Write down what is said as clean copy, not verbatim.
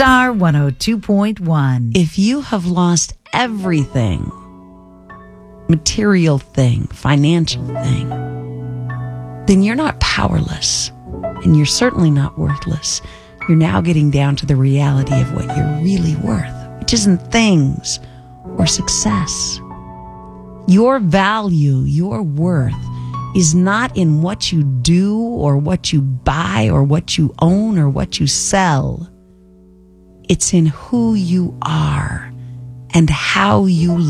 Star 102.1. If you have lost everything, material thing, financial thing, then you're not powerless, and you're certainly not worthless. You're now getting down to the reality of what you're really worth, which isn't things or success. Your value, your worth, is not in what you do or what you buy or what you own or what you sell. It's in who you are and how you